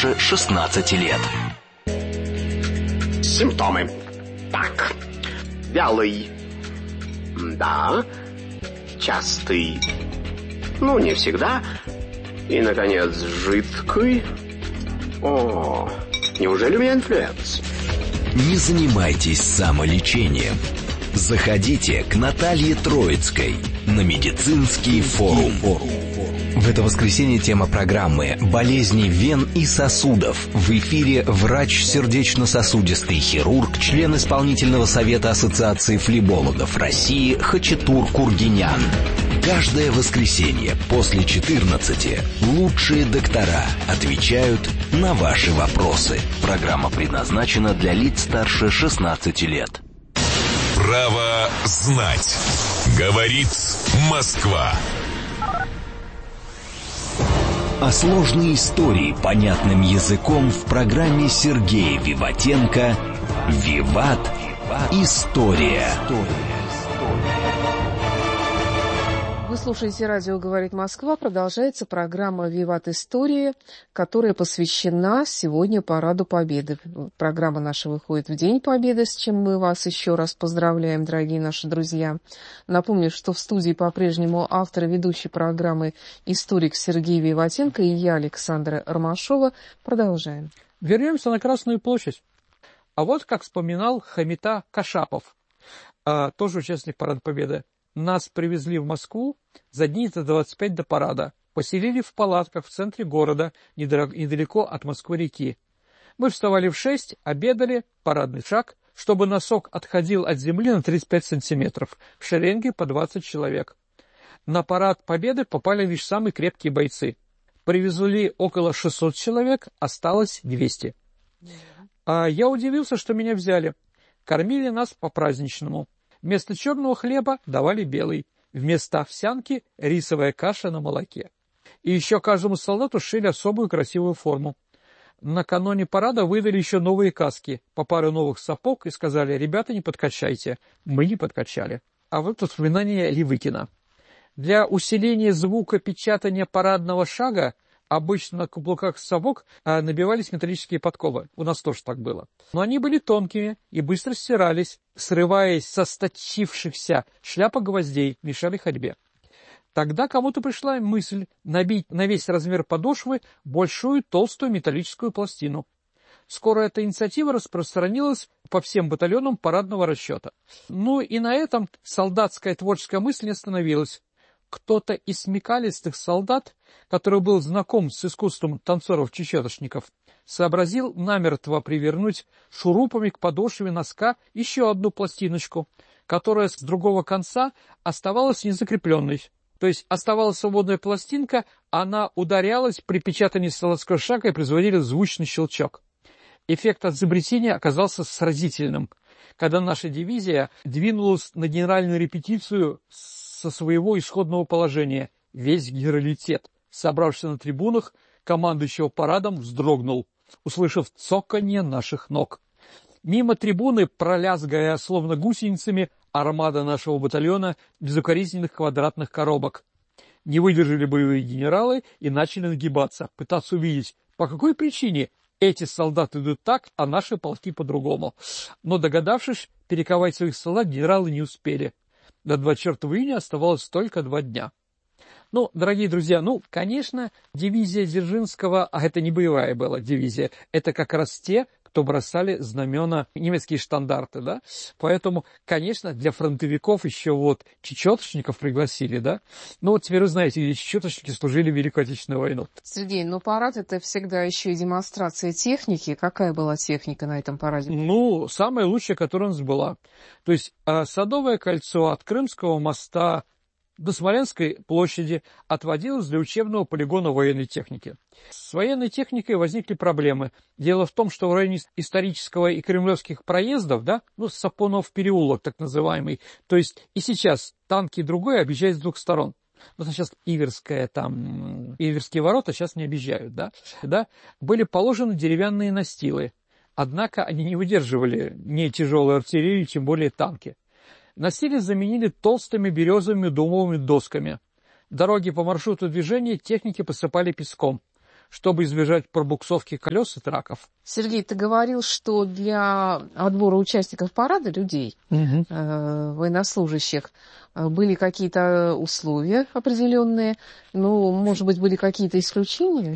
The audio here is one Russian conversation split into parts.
старше 16 лет. Симптомы. Так, вялый. Да. Частый. Ну, не всегда. И, наконец, жидкий. О, неужели у меня инфлюенс? Не занимайтесь самолечением. Заходите к Наталье Троицкой на медицинский форум. В это воскресенье тема программы «Болезни вен и сосудов». В эфире врач, сердечно-сосудистый хирург, член исполнительного совета Ассоциации флебологов России Хачатур Кургинян. Каждое воскресенье после 14 лучшие доктора отвечают на ваши вопросы. Программа предназначена для лиц старше 16 лет. Право знать. Говорит Москва. О сложной истории понятным языком в программе Сергея Виватенко «Виват. История». Вы слушаете радио «Говорит Москва». Продолжается программа «Виват. История», которая посвящена сегодня Параду Победы. Программа наша выходит в День Победы, с чем мы вас еще раз поздравляем, дорогие наши друзья. Напомню, что в студии по-прежнему автор и ведущий программы историк Сергей Виватенко и я, Александра Ромашова. Продолжаем. Вернемся на Красную площадь. А вот как вспоминал Хамита Кашапов, тоже участник Парада Победы. Нас привезли в Москву за дни до 25 до парада. Поселили в палатках в центре города, недалеко от Москвы-реки. Мы вставали в 6, обедали, парадный шаг, чтобы носок отходил от земли на 35 сантиметров, в шеренге по 20 человек. На парад Победы попали лишь самые крепкие бойцы. Привезли около 600 человек, осталось 200. Я удивился, что меня взяли. Кормили нас по-праздничному. Вместо черного хлеба давали белый, вместо овсянки – рисовая каша на молоке. И еще каждому солдату шили особую красивую форму. Накануне парада выдали еще новые каски, по паре новых сапог и сказали: «Ребята, не подкачайте». Мы не подкачали. А вот воспоминания Левыкина. Для усиления звука печатания парадного шага обычно на каблуках сапог набивались металлические подковы. У нас тоже так было. Но они были тонкими и быстро стирались, срываясь со сточившихся шляпок гвоздей, мешали ходьбе. Тогда кому-то пришла мысль набить на весь размер подошвы большую толстую металлическую пластину. Скоро эта инициатива распространилась по всем батальонам парадного расчета. Ну и на этом солдатская творческая мысль не остановилась. Кто-то из смекалистых солдат, который был знаком с искусством танцоров-чечеточников, сообразил намертво привернуть шурупами к подошве носка еще одну пластиночку, которая с другого конца оставалась незакрепленной. То есть оставалась свободная пластинка, она ударялась при печатании солдатского шага и производила звучный щелчок. Эффект от изобретения оказался сразительным. Когда наша дивизия двинулась на генеральную репетицию со своего исходного положения, весь генералитет, собравшийся на трибунах, командующего парадом, вздрогнул, услышав цоканье наших ног. Мимо трибуны, пролязгая словно гусеницами, армада нашего батальона безукоризненных квадратных коробок. Не выдержали боевые генералы и начали нагибаться, пытаться увидеть, по какой причине эти солдаты идут так, а наши полки по-другому. Но, догадавшись перековать своих солдат, генералы не успели. До 24 июня оставалось только 2 дня. Ну, дорогие друзья, конечно, дивизия Дзержинского, а это не боевая была дивизия, это как раз те, кто бросали знамена, немецкие штандарты, да. Поэтому, конечно, для фронтовиков еще чечеточников пригласили, да. Ну, теперь вы знаете, где чечеточники служили в Великую Отечественную войну. Сергей, парад — это всегда еще и демонстрация техники. Какая была техника на этом параде? Самая лучшая, которая у нас была. То есть Садовое кольцо от Крымского моста до Смоленской площади отводилось для учебного полигона военной техники. С военной техникой возникли проблемы. Дело в том, что в районе исторического и кремлевских проездов, Сапонов переулок так называемый, то есть и сейчас танки и другое объезжают с 2 сторон. Сейчас Иверские ворота сейчас не объезжают, да? Были положены деревянные настилы, однако они не выдерживали ни тяжелой артиллерии, тем более танки. Настилы заменили толстыми березовыми дубовыми досками. Дороги по маршруту движения техники посыпали песком. чтобы избежать пробуксовки колес и траков. Сергей, ты говорил, что для отбора участников парада, людей, военнослужащих, были какие-то условия определенные, ну, может быть, были какие-то исключения?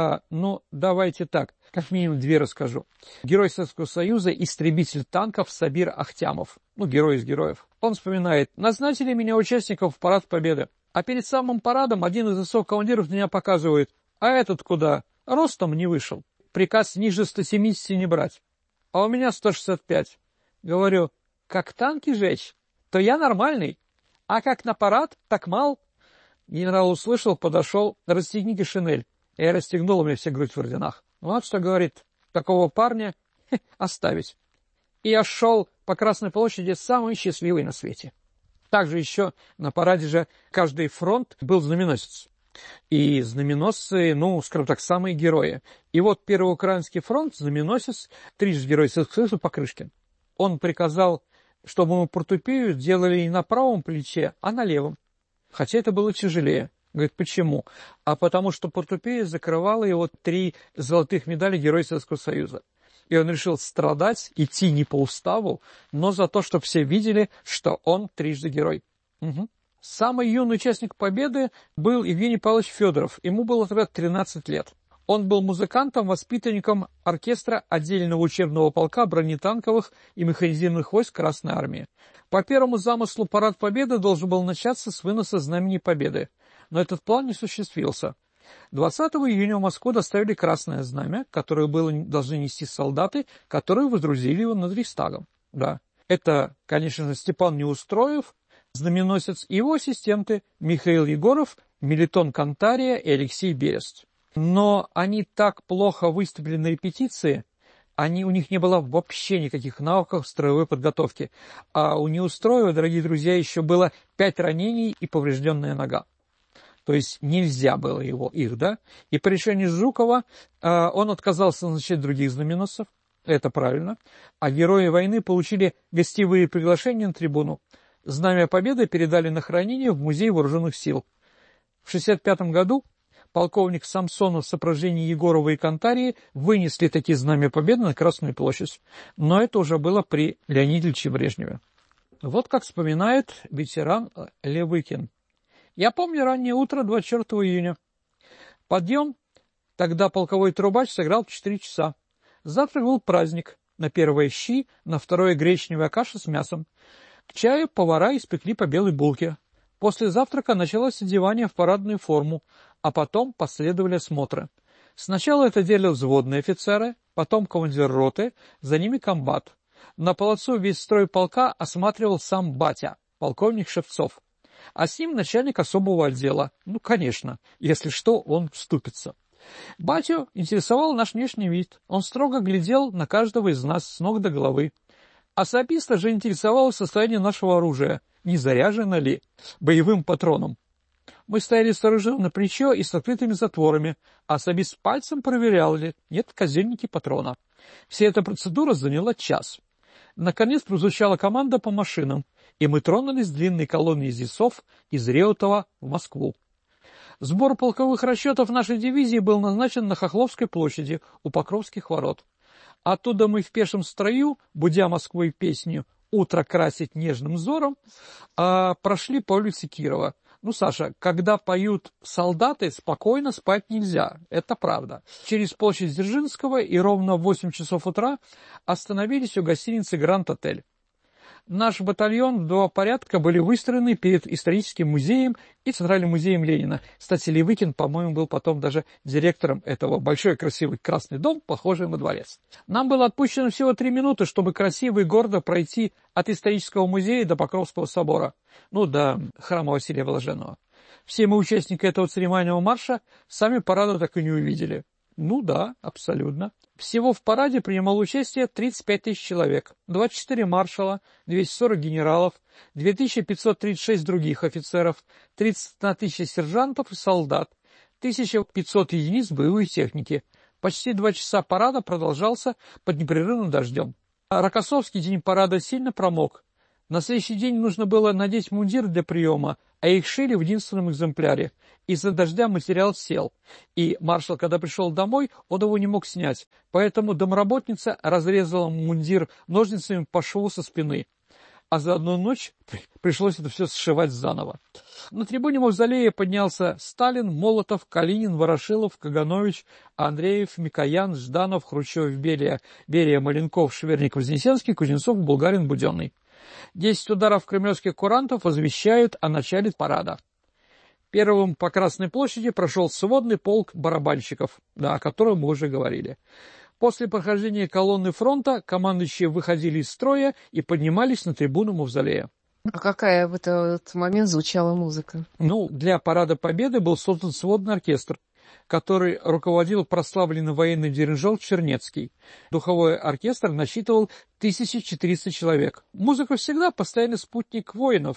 Давайте так, как минимум две расскажу. Герой Советского Союза, истребитель танков Сабир Ахтямов, герой из героев. Он вспоминает: назначили меня участником в парад Победы, а перед самым парадом один из высоких командиров меня показывает: а этот куда? Ростом не вышел. Приказ ниже 170 не брать. А у меня 165. Говорю: как танки жечь, то я нормальный. А как на парад, так мал. Генерал услышал, подошел: расстегните шинель. Я расстегнул, у меня вся грудь в орденах. Вот что говорит: такого парня оставить. И я шел по Красной площади самый счастливый на свете. Также еще на параде же каждый фронт был знаменосец. И знаменосцы, скажем так, самые герои. И вот Первый Украинский фронт, знаменосец, трижды герой Советского Союза Покрышкин. Он приказал, чтобы ему портупею делали не на правом плече, а на левом. Хотя это было тяжелее. Говорит, почему? А потому что портупея закрывала его 3 золотых медали Героя Советского Союза. И он решил страдать, идти не по уставу, но за то, чтобы все видели, что он трижды герой. Самый юный участник Победы был Евгений Павлович Федоров. Ему было тогда 13 лет. Он был музыкантом, воспитанником оркестра отдельного учебного полка бронетанковых и механизированных войск Красной Армии. По первому замыслу парад Победы должен был начаться с выноса Знамени Победы. Но этот план не осуществился. 20 июня в Москву доставили Красное Знамя, которое должны нести солдаты, которые водрузили его над Рейхстагом. Да. Это, конечно же, Степан Неустроев, знаменосец, и его ассистенты Михаил Егоров, Мелитон Кантария и Алексей Берест. Но они так плохо выступили на репетиции, у них не было вообще никаких навыков строевой подготовки. А у Неустроева, дорогие друзья, еще было 5 ранений и поврежденная нога. То есть нельзя было их, да? И по решению Жукова он отказался назначать других знаменосцев, это правильно. А герои войны получили гостевые приглашения на трибуну. Знамя Победы передали на хранение в Музей Вооруженных сил. В 1965 году полковник Самсонов в сопровождении Егорова и Кантарии вынесли такие Знамя Победы на Красную площадь. Но это уже было при Леониде Ильиче Брежневе. Вот как вспоминает ветеран Левыкин. Я помню раннее утро 24 июня. Подъем, тогда полковой трубач сыграл в 4 часа. Завтрак был праздник. На первое щи, на второе гречневая каша с мясом. К чаю повара испекли по белой булке. После завтрака началось одевание в парадную форму, а потом последовали осмотры. Сначала это делали взводные офицеры, потом командир роты, за ними комбат. На плацу весь строй полка осматривал сам батя, полковник Шевцов. А с ним начальник особого отдела. Конечно, если что, он вступится. Батю интересовал наш внешний вид. Он строго глядел на каждого из нас с ног до головы. Особисто же интересовало состояние нашего оружия, не заряжено ли боевым патроном. Мы стояли с оружием на плечо и с открытыми затворами, а особист пальцем проверял ли нет в казеннике патрона. Вся эта процедура заняла час. Наконец прозвучала команда по машинам, и мы тронулись длинной колонной из ИСов из Реутова в Москву. Сбор полковых расчетов нашей дивизии был назначен на Хохловской площади у Покровских ворот. Оттуда мы в пешем строю, будя Москвой песню «Утро красить нежным взором», прошли по улице Кирова. Саша, когда поют солдаты, спокойно спать нельзя, это правда. Через площадь Дзержинского и ровно в 8 часов утра остановились у гостиницы «Гранд-отель». Наш батальон в 2 порядка были выстроены перед историческим музеем и Центральным музеем Ленина. Кстати, Левыкин, по-моему, был потом даже директором этого. Большой красивый красный дом, похожий на дворец. Нам было отпущено всего 3 минуты, чтобы красиво и гордо пройти от исторического музея до Покровского собора. До храма Василия Блаженного. Все мы, участники этого церемониального марша, сами параду так и не увидели. Да, абсолютно. Всего в параде принимало участие 35 тысяч человек, 24 маршала, 240 генералов, 2536 других офицеров, 31 тысяча сержантов и солдат, 1500 единиц боевой техники. Почти 2 часа парада продолжался под непрерывным дождем. Рокоссовский день парада сильно промок. На следующий день нужно было надеть мундир для приема, а их шили в единственном экземпляре. Из-за дождя материал сел, и маршал, когда пришел домой, он его не мог снять, поэтому домработница разрезала мундир ножницами по шву со спины. А за одну ночь пришлось это все сшивать заново. На трибуне Мавзолея поднялся Сталин, Молотов, Калинин, Ворошилов, Каганович, Андреев, Микоян, Жданов, Хрущев, Берия, Маленков, Шверник, Вознесенский, Кузнецов, Булгарин, Буденный. 10 ударов кремлевских курантов возвещают о начале парада. Первым по Красной площади прошел сводный полк барабанщиков, о котором мы уже говорили. После прохождения колонны фронта командующие выходили из строя и поднимались на трибуну Мавзолея. А какая в этот момент звучала музыка? Для Парада Победы был создан сводный оркестр, который руководил прославленный военный дирижер Чернецкий. Духовой оркестр насчитывал 1400 человек. Музыка всегда постоянный спутник воинов,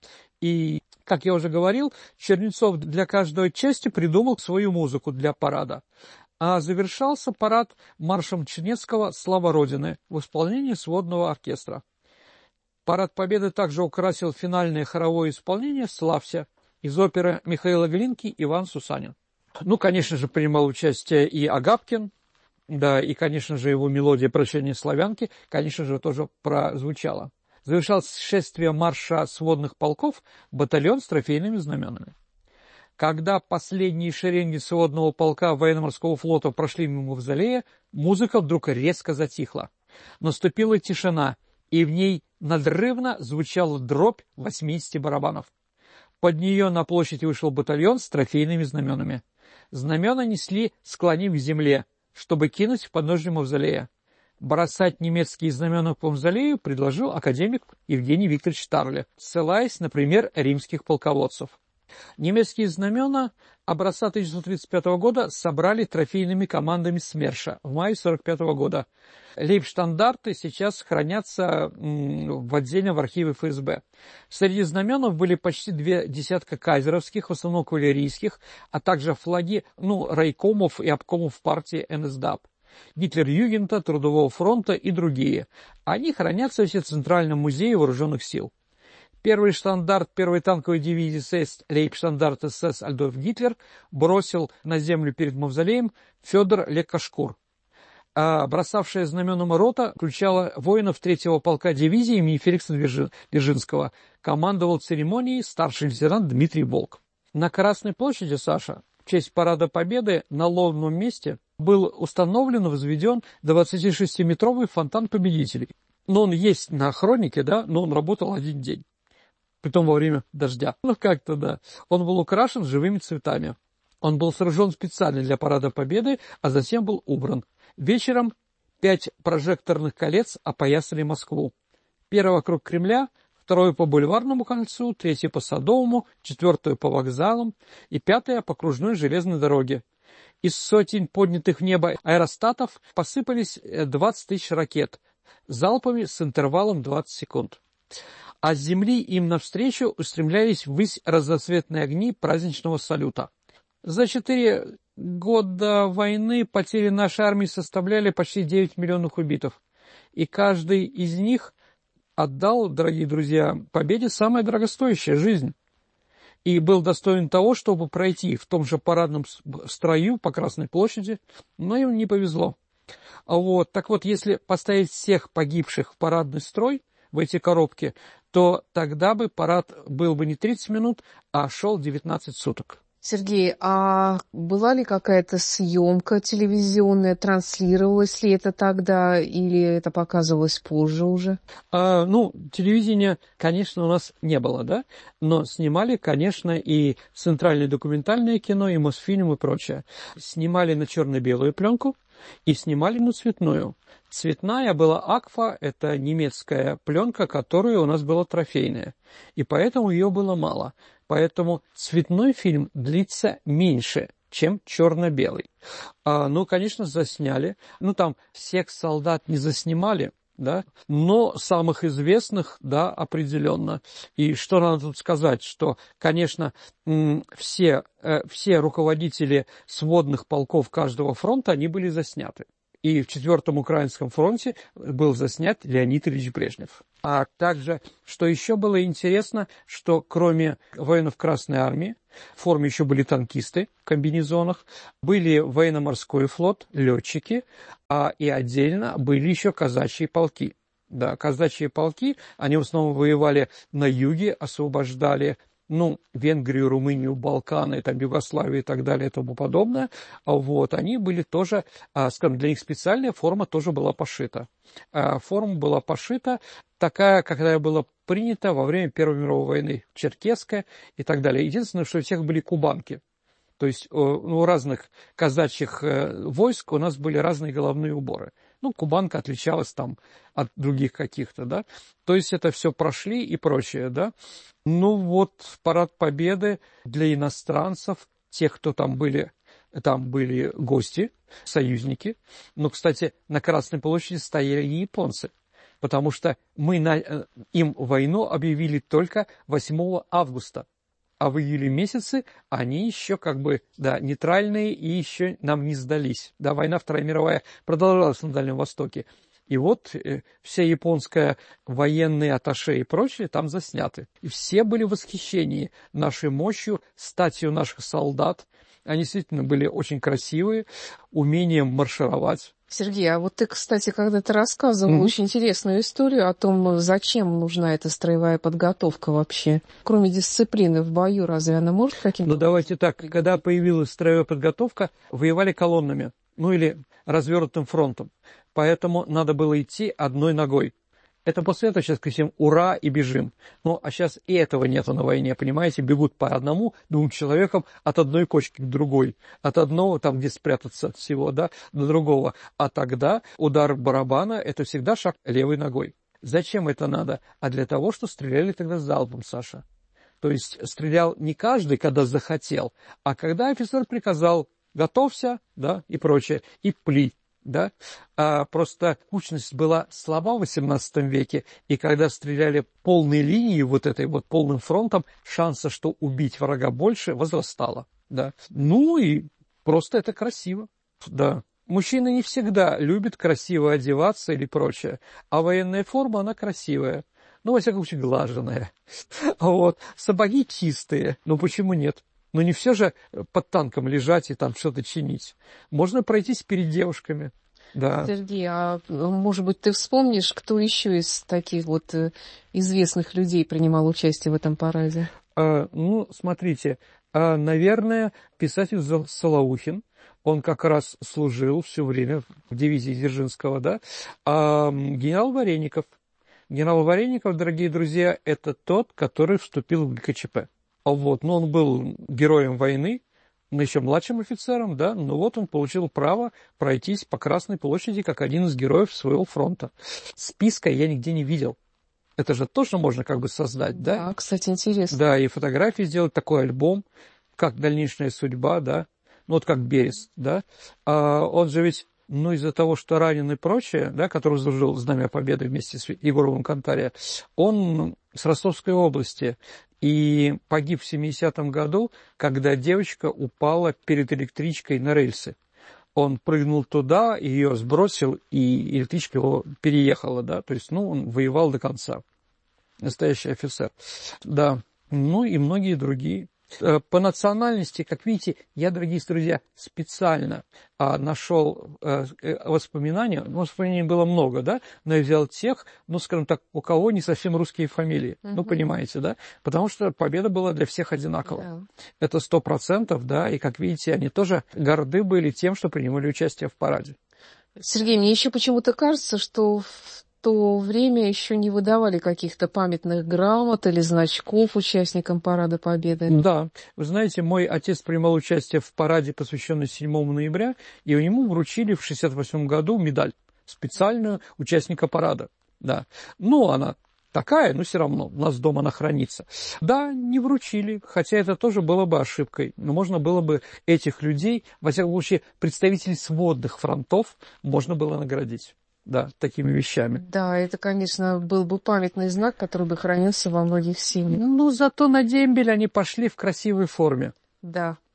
И, как я уже говорил, Чернецов для каждой части придумал свою музыку для парада. А завершался парад маршем Чернецкого «Слава Родины» в исполнении сводного оркестра. Парад Победы также украсил финальное хоровое исполнение «Славься» из оперы Михаила Глинки «Иван Сусанин». Конечно же, принимал участие и Агапкин, и, конечно же, его мелодия «Прощание славянки», конечно же, тоже прозвучала. Завершал шествие марша сводных полков батальон с трофейными знаменами. Когда последние шеренги сводного полка военно-морского флота прошли мимо Мавзолея, музыка вдруг резко затихла. Наступила тишина, и в ней надрывно звучала дробь 80 барабанов. Под нее на площадь вышел батальон с трофейными знаменами. Знамена несли, склонив к земле, чтобы кинуть в подножие Мавзолея. Бросать немецкие знамена по Мавзолею предложил академик Евгений Викторович Штарле, ссылаясь на пример римских полководцев. Немецкие знамена образца 1935 года собрали трофейными командами СМЕРШа в мае 1945 года. Лейбштандарты сейчас хранятся в отделе в архиве ФСБ. Среди знаменов были почти 20 кайзеровских, в основном кавалерийских, а также флаги райкомов и обкомов партии НСДАП, Гитлер-Югента, Трудового фронта и другие. Они хранятся в Центральном музее вооруженных сил. Первый штандарт первой танковой дивизии СС, лейбштандарт СС Адольф Гитлер, бросил на землю перед Мавзолеем Федор Лекашкур. А бросавшая знаменем рота включала воинов 3-го полка дивизии имени Феликса Дзержинского. Командовал церемонией старший лейтенант Дмитрий Волк. На Красной площади, Саша, в честь Парада Победы на лобном месте был установлен и возведен 26-метровый фонтан победителей. Он есть на хронике, но он работал один день. Притом во время дождя. Он был украшен живыми цветами. Он был сооружен специально для Парада Победы, а затем был убран. Вечером 5 прожекторных колец опоясали Москву. Первый вокруг Кремля, второе по Бульварному кольцу, третье по Садовому, четвертое по вокзалам и 5 по окружной железной дороге. Из сотен поднятых в небо аэростатов посыпались 20 тысяч ракет, залпами с интервалом 20 секунд. А с земли им навстречу устремлялись ввысь разноцветные огни праздничного салюта. За 4 года войны потери нашей армии составляли почти 9 миллионов убитых. И каждый из них отдал, дорогие друзья, победе самое дорогостоящее — жизнь. И был достоин того, чтобы пройти в том же парадном строю по Красной площади, но им не повезло. Так вот, если поставить всех погибших в парадный строй, в эти коробки, то тогда бы парад был бы не 30 минут, а шел 19 суток. Сергей, а была ли какая-то съемка телевизионная, транслировалось ли это тогда, или это показывалось позже уже? Телевидения, конечно, у нас не было, но снимали, конечно, и центральное документальное кино, и Мосфильм, и прочее. Снимали на черно-белую пленку и снимали на цветную. Цветная была Акфа, это немецкая пленка, которая у нас была трофейная, и поэтому ее было мало. Поэтому цветной фильм длится меньше, чем черно-белый. Конечно, засняли. Там всех солдат не заснимали, но самых известных, определенно. И что надо тут сказать, что, конечно, все руководители сводных полков каждого фронта, они были засняты. И в 4-м Украинском фронте был заснят Леонид Ильич Брежнев. А также, что еще было интересно, что кроме воинов Красной Армии, в форме еще были танкисты в комбинезонах, были военно-морской флот, летчики, и отдельно были еще казачьи полки. Да, казачьи полки, они в основном воевали на юге, освобождали Венгрию, Румынию, Балканы, там, Югославию и так далее и тому подобное. Они были тоже, скажем, для них специальная форма тоже была пошита. Форма была пошита такая, какая была принята во время Первой мировой войны, черкесская и так далее. Единственное, что у всех были кубанки. То есть у разных казачьих войск у нас были разные головные уборы. Кубанка отличалась там от других каких-то, да. То есть это все прошли и прочее, да. Парад Победы для иностранцев, тех, кто там были гости, союзники. Кстати, на Красной площади стояли японцы, потому что мы им войну объявили только 8 августа. А в июле месяце они еще нейтральные и еще нам не сдались. Да, война Вторая мировая продолжалась на Дальнем Востоке. И вся японская военные атташе и прочее там засняты. И все были в восхищении нашей мощью, статью наших солдат. Они действительно были очень красивые, умением маршировать. Сергей, а ты, кстати, когда-то рассказывал очень интересную историю о том, зачем нужна эта строевая подготовка вообще. Кроме дисциплины в бою, разве она может каким-то... Давайте так, когда появилась строевая подготовка, воевали колоннами, или развернутым фронтом. Поэтому надо было идти одной ногой. Это после этого сейчас кричим «Ура!» и бежим. А сейчас и этого нету на войне, понимаете? Бегут по одному-двум человекам от одной кочки к другой. От одного, там, где спрятаться от всего, да, до другого. А тогда удар барабана – это всегда шаг левой ногой. Зачем это надо? А для того, что стреляли тогда залпом, Саша. То есть стрелял не каждый, когда захотел, а когда офицер приказал «готовься», да, и прочее, и пли. Да? Просто кучность была слаба в XVIII веке, и когда стреляли полной линией, этой полным фронтом, шанса, что убить врага больше, возрастало. Да? И просто это красиво. Да. Мужчины не всегда любят красиво одеваться или прочее, а военная форма, она красивая. Во всяком случае, глаженная. Сапоги чистые, почему нет? Не все же под танком лежать и там что-то чинить. Можно пройтись перед девушками. Да. Сергей, а может быть, ты вспомнишь, кто еще из таких известных людей принимал участие в этом параде? Смотрите, наверное, писатель Солоухин. Он как раз служил все время в дивизии Дзержинского, да. Генерал Вареников. Генерал Вареников, дорогие друзья, это тот, который вступил в ГКЧП. Он был героем войны, еще младшим офицером, да, он получил право пройтись по Красной площади как один из героев своего фронта. Списка я нигде не видел. Это же тоже можно создать, да? Да, кстати, интересно. Да, и фотографии сделать, такой альбом, как дальнейшая судьба, да, как Берест, да. Он же ведь, из-за того, что ранен и прочее, да, который служил Знамя Победы вместе с Егоровым Кантаре, он с Ростовской области. И погиб в 70-м году, когда девочка упала перед электричкой на рельсы. Он прыгнул туда, ее сбросил, и электричка его переехала, да. То есть, он воевал до конца. Настоящий офицер. Да. И многие другие. По национальности, как видите, я, дорогие друзья, специально нашел воспоминания. Воспоминаний было много, да, но я взял тех, скажем так, у кого не совсем русские фамилии. Понимаете, да? Потому что победа была для всех одинакова. Да. Это 100%, да, и, как видите, они тоже горды были тем, что принимали участие в параде. Сергей, мне еще почему-то кажется, что в то время еще не выдавали каких-то памятных грамот или значков участникам Парада Победы. Да, вы знаете, мой отец принимал участие в параде, посвященном 7 ноября, и ему вручили в 1968 году медаль, специальную участника парада. Да. Она такая, но все равно у нас дома она хранится. Да, не вручили, хотя это тоже было бы ошибкой. Но можно было бы этих людей, во всяком случае, представителей сводных фронтов, можно было наградить. Да, такими вещами. Да, это, конечно, был бы памятный знак, который бы хранился во многих семьях. Зато на дембель они пошли в красивой форме. Да.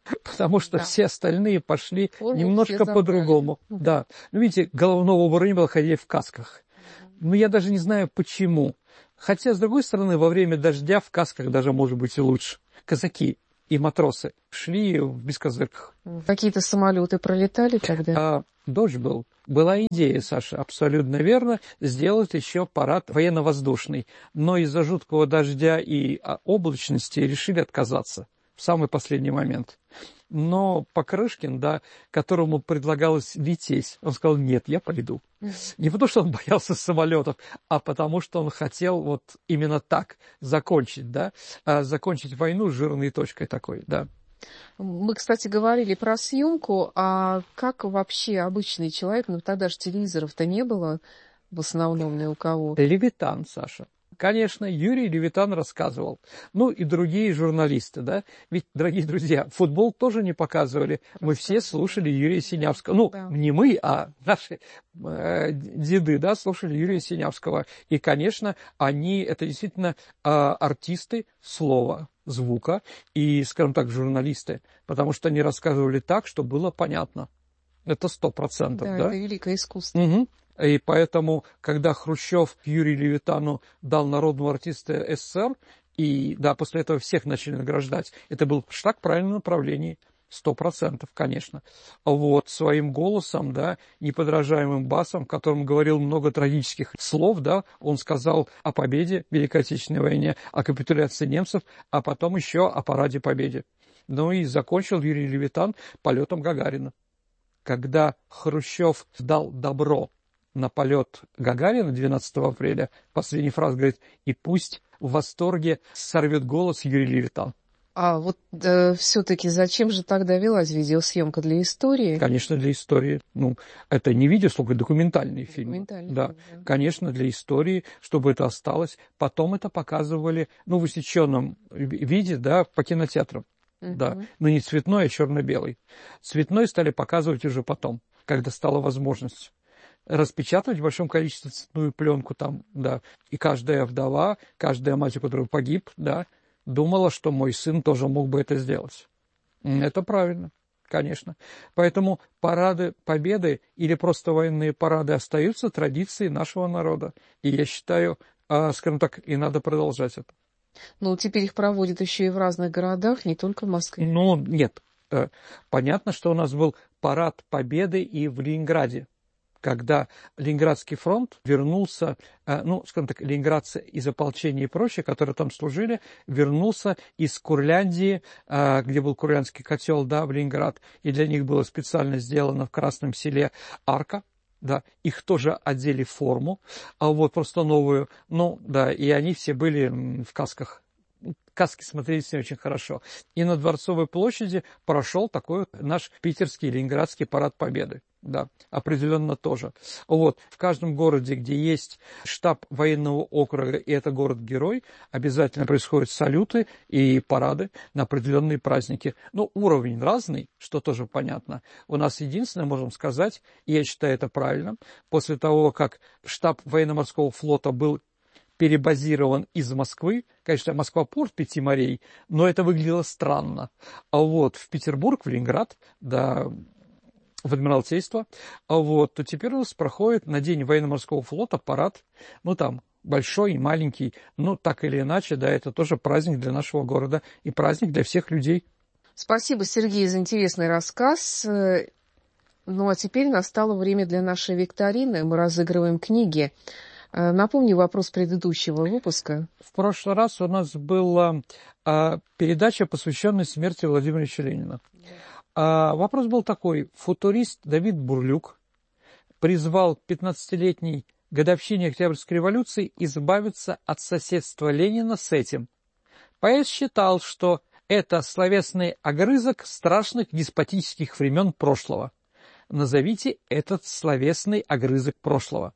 потому что все остальные пошли немножко все по-другому. Да. Ну, видите, головного убора не было, ходили в касках. Ну, я даже не знаю, почему. Хотя, с другой стороны, во время дождя в касках даже, может быть, и лучше. Казаки и матросы шли в бескозырках. Какие-то самолеты пролетали тогда? Дождь был. Была идея, Саша, абсолютно верно, сделать еще парад военно-воздушный. Но из-за жуткого дождя и облачности решили отказаться в самый последний момент. Но Покрышкин, да, которому предлагалось лететь, он сказал: нет, я пойду. Не потому, что он боялся самолетов, а потому, что он хотел вот именно так закончить, да, закончить войну жирной точкой такой, да. Мы, кстати, говорили про съемку, а как вообще обычный человек, ну тогда же телевизоров-то не было в основном ни у кого. Левитан, Саша. Конечно, Юрий Левитан рассказывал. Ну и другие журналисты, да. Ведь, дорогие друзья, футбол тоже не показывали. Мы все слушали Юрия Синявского. Ну, да. Не мы, а наши деды, да, слушали Юрия Синявского. И, конечно, это действительно артисты слова, звука и, скажем так, журналисты. Потому что они рассказывали так, что было понятно. Это 100%. Да, это великое искусство. Угу. И поэтому, когда Хрущев Юрию Левитану дал народного артиста СССР, и да, после этого всех начали награждать, это был шаг в правильном направлении, 100%, конечно. Вот, своим голосом, да, неподражаемым басом, которым говорил много трагических слов, да, он сказал о победе в Великой Отечественной войне, о капитуляции немцев, а потом еще о параде Победы. Ну и закончил Юрий Левитан полетом Гагарина. Когда Хрущев дал добро на полет Гагарина 12 апреля, последняя фраза говорит: и пусть в восторге сорвет голос Юрий Левитан. А вот все-таки зачем же тогда велась видеосъемка? Для истории? Конечно, для истории. Ну, это не видеосъемка, документальный фильм. Да, конечно, для истории, чтобы это осталось. Потом это показывали, ну, в усеченном виде, да, по кинотеатрам. Да, но не цветной, а черно-белый. Цветной стали показывать уже потом, когда стала возможность распечатывать в большом количестве цветную пленку там, да. И каждая вдова, каждая мать, у которой погиб, да, думала, что мой сын тоже мог бы это сделать. Это правильно, конечно. Поэтому парады Победы или просто военные парады остаются традицией нашего народа. И я считаю, скажем так, и надо продолжать это. Ну, теперь их проводят еще и в разных городах, не только в Москве. Ну, нет. Понятно, что у нас был парад Победы и в Ленинграде, когда Ленинградский фронт вернулся, ну, скажем так, ленинградцы из ополчения и прочее, которые там служили, вернулся из Курляндии, где был Курляндский котел, да, в Ленинград, и для них было специально сделано в Красном Селе арка, да, их тоже одели в форму, а вот просто новую, ну, да, и они все были в касках. Каски смотрелись не очень хорошо. И на Дворцовой площади прошел такой вот наш питерский ленинградский парад Победы. Да, определенно тоже. Вот, в каждом городе, где есть штаб военного округа, и это город-герой, обязательно происходят салюты и парады на определенные праздники. Но уровень разный, что тоже понятно. У нас единственное, можем сказать, и я считаю это правильно, после того, как штаб военно-морского флота был перебазирован из Москвы, конечно, Москва-порт 5 морей, но это выглядело странно. А вот в Петербург, в Ленинград, да, в Адмиралтейство, вот, то теперь у нас проходит на День военно-морского флота парад, ну там, большой и маленький, ну так или иначе, да, это тоже праздник для нашего города и праздник для всех людей. Спасибо, Сергей, за интересный рассказ. Ну а теперь настало время для нашей викторины, мы разыгрываем книги. Напомню вопрос предыдущего выпуска. В прошлый раз у нас была передача, посвященная смерти Владимира Ильича Ленина. Вопрос был такой. Футурист Давид Бурлюк призвал к 15-летней годовщине Октябрьской революции избавиться от соседства Ленина с этим. Поэт считал, что это словесный огрызок страшных деспотических времен прошлого. Назовите этот словесный огрызок прошлого.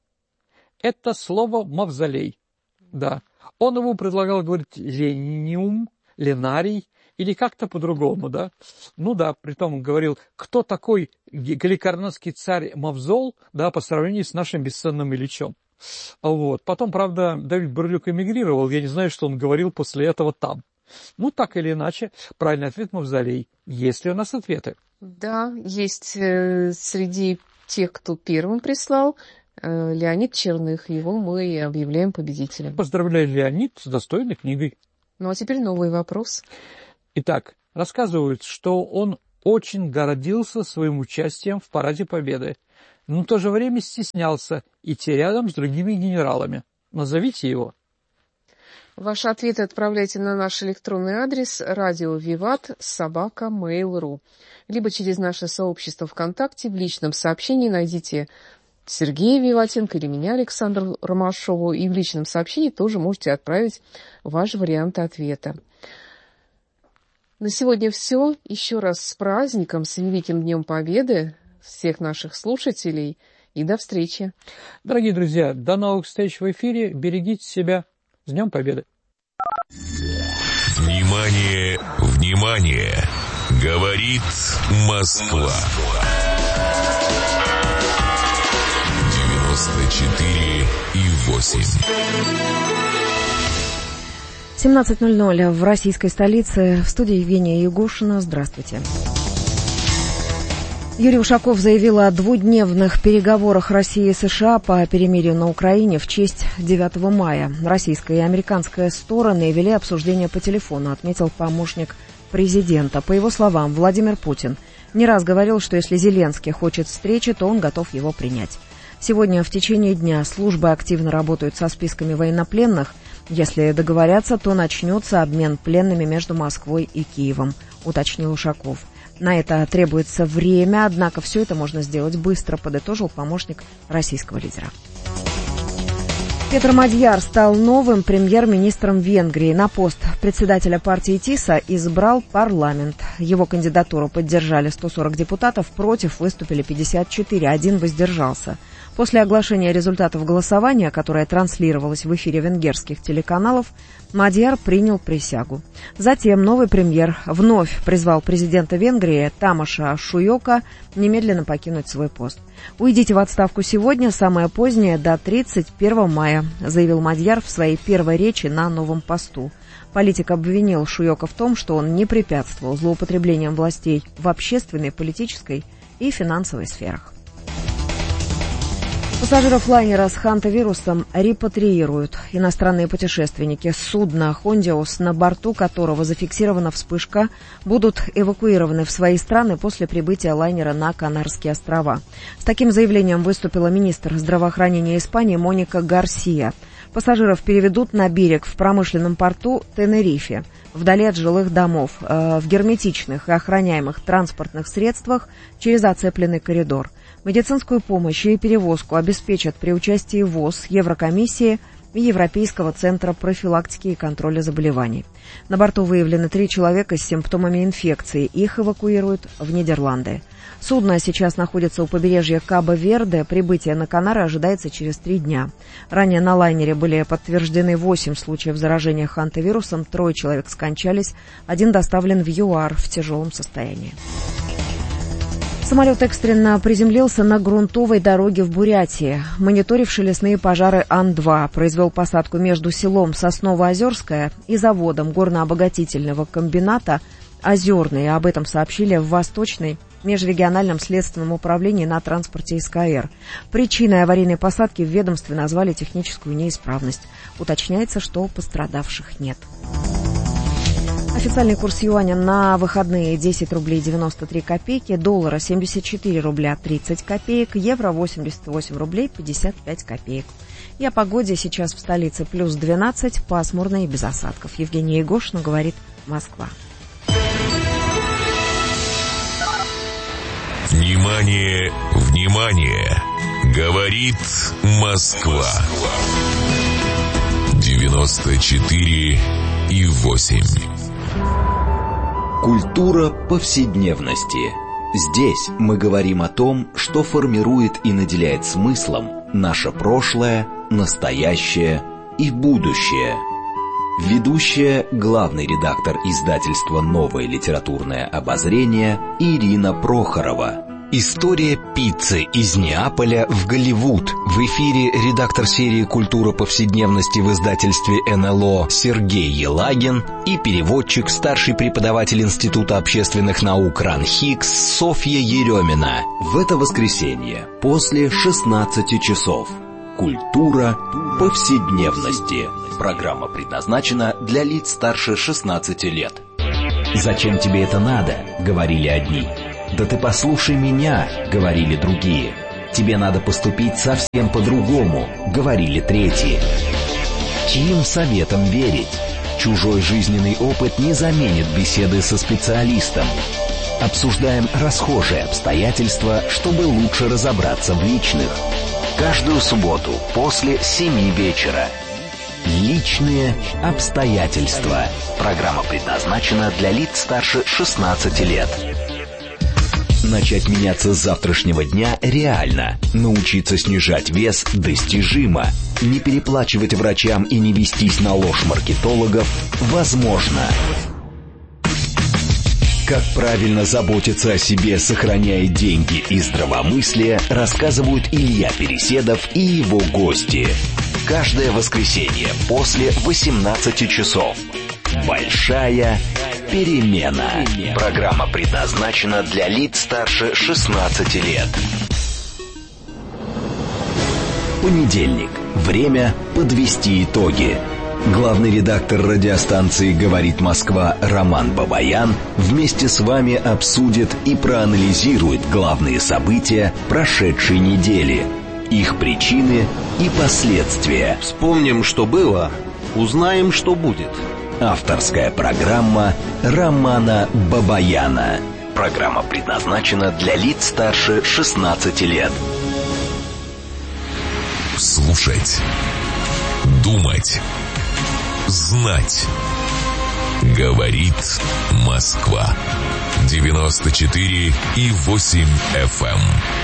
Это слово «мавзолей». Да. Он ему предлагал говорить «лениум», «ленарий» или как-то по-другому, да. Ну да, притом он говорил, кто такой галикарнасский царь Мавзол, да, по сравнению с нашим бесценным Ильичом. Вот. Потом, правда, Давид Бурлюк эмигрировал, я не знаю, что он говорил после этого там. Ну, так или иначе, правильный ответ — Мавзолей. Есть ли у нас ответы? Да, есть среди тех, кто первым прислал, Леонид Черных. Его мы и объявляем победителем. Поздравляю, Леонид, с достойной книгой. Ну, а теперь новый вопрос. Итак, рассказывают, что он очень гордился своим участием в Параде Победы, но в то же время стеснялся идти рядом с другими генералами. Назовите его. Ваши ответы отправляйте на наш электронный адрес radio@vivat@mail.ru, либо через наше сообщество ВКонтакте в личном сообщении найдите Сергея Виватенко или меня, Александру Ромашову, и в личном сообщении тоже можете отправить ваш вариант ответа. На сегодня все. Еще раз с праздником, с Великим Днем Победы всех наших слушателей, и до встречи. Дорогие друзья, до новых встреч в эфире. Берегите себя. С Днем Победы. Внимание, внимание! Говорит Москва. 94,8. 17:00 в российской столице. В студии Евгения Ягушина. Здравствуйте. Юрий Ушаков заявил о двухдневных переговорах России и США по перемирию на Украине в честь 9 мая. Российская и американская стороны вели обсуждение по телефону, отметил помощник президента. По его словам, Владимир Путин не раз говорил, что если Зеленский хочет встречи, то он готов его принять. Сегодня в течение дня службы активно работают со списками военнопленных. Если договорятся, то начнется обмен пленными между Москвой и Киевом, уточнил Ушаков. На это требуется время, однако все это можно сделать быстро, подытожил помощник российского лидера. Петр Мадьяр стал новым премьер-министром Венгрии. На пост председателя партии ТИСА избрал парламент. Его кандидатуру поддержали 140 депутатов, против выступили 54, один воздержался. После оглашения результатов голосования, которое транслировалось в эфире венгерских телеканалов, Мадьяр принял присягу. Затем новый премьер вновь призвал президента Венгрии Тамаша Шуйока немедленно покинуть свой пост. «Уйдите в отставку сегодня, самое позднее до 31 мая», заявил Мадьяр в своей первой речи на новом посту. Политик обвинил Шуйока в том, что он не препятствовал злоупотреблениям властей в общественной, политической и финансовой сферах. Пассажиров лайнера с хантавирусом репатриируют. Иностранные путешественники с судна «Хондиус», на борту которого зафиксирована вспышка, будут эвакуированы в свои страны после прибытия лайнера на Канарские острова. С таким заявлением выступила министр здравоохранения Испании Моника Гарсия. Пассажиров переведут на берег в промышленном порту Тенерифе, вдали от жилых домов, в герметичных и охраняемых транспортных средствах через оцепленный коридор. Медицинскую помощь и перевозку обеспечат при участии ВОЗ, Еврокомиссии и Европейского центра профилактики и контроля заболеваний. На борту выявлены 3 человека с симптомами инфекции. Их эвакуируют в Нидерланды. Судно сейчас находится у побережья Кабо-Верде. Прибытие на Канары ожидается через 3 дня. Ранее на лайнере были подтверждены 8 случаев заражения хантавирусом. 3 человек скончались. 1 доставлен в ЮАР в тяжелом состоянии. Самолет экстренно приземлился на грунтовой дороге в Бурятии. Мониторивший лесные пожары Ан-2 произвел посадку между селом Сосново-Озерское и заводом горнообогатительного комбината «Озерный». Об этом сообщили в Восточной межрегиональном следственном управлении на транспорте СКР. Причиной аварийной посадки в ведомстве назвали техническую неисправность. Уточняется, что пострадавших нет. Официальный курс юаня на выходные 10 рублей 93 копейки, доллара 74 рубля 30 копеек, евро 88 рублей 55 копеек. И о погоде сейчас в столице плюс 12, пасмурно и без осадков. Евгения Ягушина, говорит Москва. Внимание, внимание! Говорит Москва. 94,8. Культура повседневности. Здесь мы говорим о том, что формирует и наделяет смыслом наше прошлое, настоящее и будущее. Ведущая, главный редактор издательства «Новое литературное обозрение» Ирина Прохорова. История пиццы из Неаполя в Голливуд. В эфире редактор серии «Культура повседневности» в издательстве НЛО Сергей Елагин и переводчик, старший преподаватель Института общественных наук РАН-ХИКС Софья Еремина. В это воскресенье после 16 часов. «Культура повседневности». Программа предназначена для лиц старше 16 лет. «Зачем тебе это надо?» — говорили одни. «Да ты послушай меня», — говорили другие. «Тебе надо поступить совсем по-другому», — говорили третьи. Чьим советам верить? Чужой жизненный опыт не заменит беседы со специалистом. Обсуждаем расхожие обстоятельства, чтобы лучше разобраться в личных. Каждую субботу после 7 вечера. Личные обстоятельства. Программа предназначена для лиц старше 16 лет. Начать меняться с завтрашнего дня реально. Научиться снижать вес достижимо. Не переплачивать врачам и не вестись на ложь маркетологов возможно. Как правильно заботиться о себе, сохраняя деньги и здравомыслие, рассказывают Илья Переседов и его гости. Каждое воскресенье после 18 часов. Большая перемена. Программа предназначена для лиц старше 16 лет. Понедельник. Время подвести итоги. Главный редактор радиостанции «Говорит Москва» Роман Бабаян вместе с вами обсудит и проанализирует главные события прошедшей недели, их причины и последствия. Вспомним, что было, узнаем, что будет. Авторская программа Романа Бабаяна. Программа предназначена для лиц старше 16 лет. Слушать, думать, знать. Говорит Москва. 94,8 FM.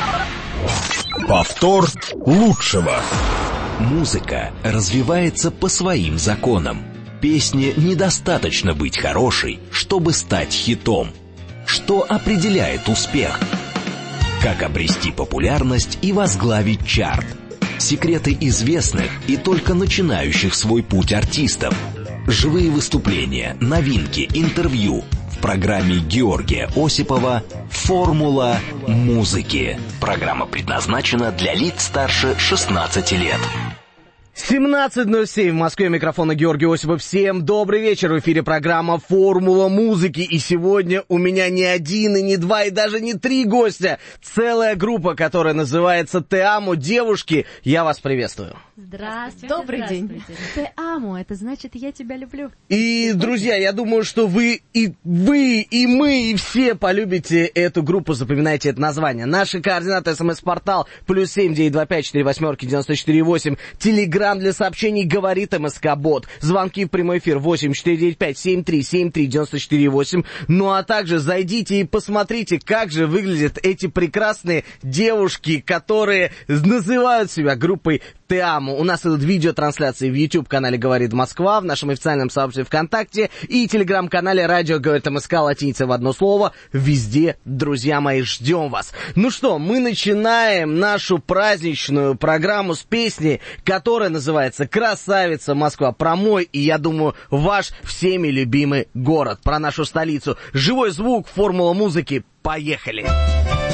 Повтор лучшего. Музыка развивается по своим законам. Песне недостаточно быть хорошей, чтобы стать хитом. Что определяет успех? Как обрести популярность и возглавить чарт? Секреты известных и только начинающих свой путь артистов. Живые выступления, новинки, интервью. В программе Георгия Осипова «Формула музыки». Программа предназначена для лиц старше 16 лет. 17:07 в Москве, микрофона Георгий Осипов. Всем добрый вечер. В эфире программа «Формула музыки». И сегодня у меня не один, и не два, и даже не три гостя. Целая группа, которая называется «Те амо». Девушки, я вас приветствую. Здравствуйте. Добрый день. «Те амо» — это значит «я тебя люблю». И, друзья, я думаю, что вы, и мы, и все полюбите эту группу. Запоминайте это название. Наши координаты: СМС-портал +7 925 48 94 8. Телеграм для сообщений «Говорит МСК-бот». Звонки в прямой эфир 8-495-73-73-94-8. Ну а также зайдите и посмотрите, как же выглядят эти прекрасные девушки, которые называют себя группой «Те амо». У нас идут видеотрансляции в YouTube-канале «Говорит Москва», в нашем официальном сообществе ВКонтакте и телеграм-канале «Радио Говорит МСК», латиница в одно слово. Везде, друзья мои, ждем вас. Ну что, мы начинаем нашу праздничную программу с песни, которая называется «Красавица Москва», про мой и, я думаю, ваш всеми любимый город, про нашу столицу. Живой звук, формула музыки. Поехали!